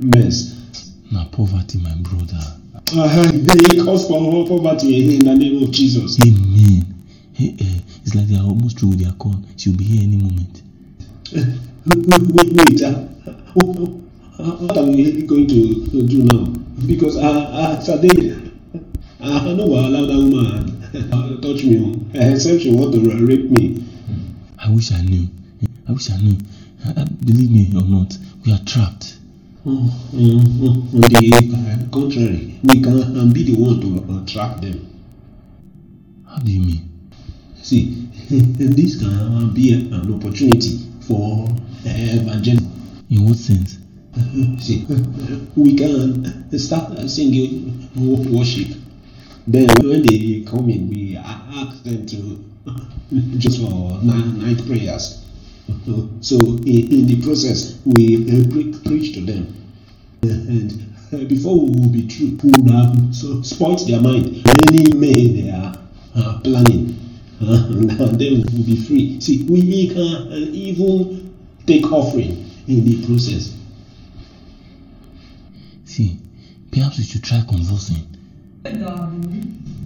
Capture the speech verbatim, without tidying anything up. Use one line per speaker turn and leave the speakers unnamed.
mess.
Now poverty, my brother.
Uh, they cause for poverty in the name of Jesus.
Amen. Hey, hey, it's like they are almost through with their call. She'll be here any moment.
Wait, wait. Uh, what are we going to, to do now? Because uh, uh, today, I know I allow that woman uh, touch me, except she want to rape me.
I wish I knew. I wish I knew. Uh, believe me or not, we are trapped.
Mm, mm, on the contrary, we can be the one to attract them.
How do you mean?
See, this can be an opportunity for evangelism.
In what sense?
See, we can start singing worship. Then when they come in, we ask them to just for night prayers. So in, in the process, we uh, pre- preach to them, and uh, before we will be true, we would have so spoilt their mind. Any may they are uh, planning, uh, and then we will be free. See, we can uh, even take offering in the process.
See, perhaps we should try conversing.